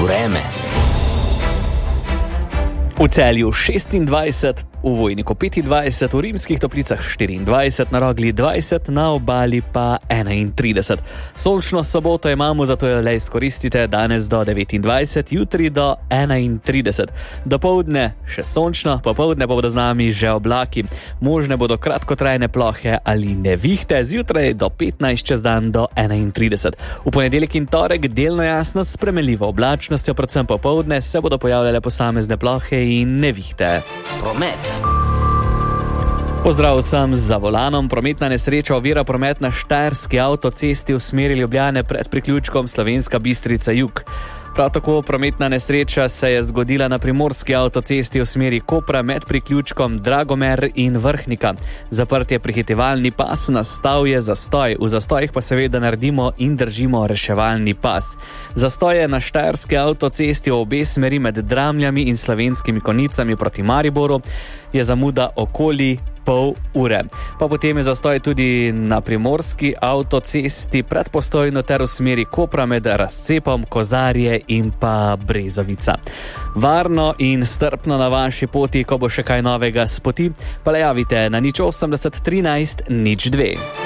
Vreme. V Celju 26, v Vojniku 25, v Rimskih Toplicah 24, na Rogli 20, na Obali pa 31. Sončno soboto imamo, zato jo le izkoristite, danes do 29, jutri do 31. Dopoldne še sončno, popoldne pa bodo z nami že oblaki. Možne bodo kratkotrajne plohe ali nevihte, zjutraj do 15, čez dan do 31. V ponedeljek in torek delno jasno s spremenljivo oblačnostjo, predvsem popoldne se bodo pojavljale posamezne plohe in nevihte. Promet. Pozdrav vsem za volanom. Prometna nesreča ovira promet na Štajerski avtocesti v smeri Ljubljane pred priključkom Slovenska Bistrica jug. Prav tako prometna nesreča se je zgodila na Primorski avtocesti v smeri Kopra med priključkom Dragomer in Vrhnika. Zaprt je prehitevalni pas, nastal je zastoj. V zastojih pa seveda naredimo in držimo reševalni pas. Zastoj je na Štajerski avtocesti v obe smeri med Dramljami in Slovenskimi Konjicami proti Mariboru, je zamuda okoli pol ure. Pa potem je zastoj tudi na Primorski avtocesti pred Postojno ter v smeri Kopra med razcepom Kozarje in pa Brezovica. Varno in strpno na vaši poti, ko bo še kaj novega s poti, pa le javite na 080 13 02.